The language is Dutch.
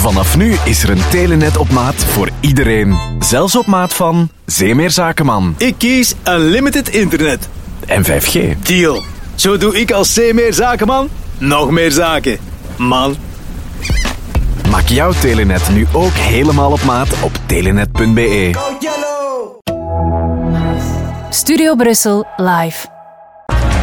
Vanaf nu is er een Telenet op maat voor iedereen. Zelfs op maat van Zeemeer Zakenman. Ik kies Unlimited Internet. En 5G. Deal. Zo doe ik als Zeemeer Zakenman nog meer zaken. Man. Maak jouw Telenet nu ook helemaal op maat op telenet.be. Studio Brussel live.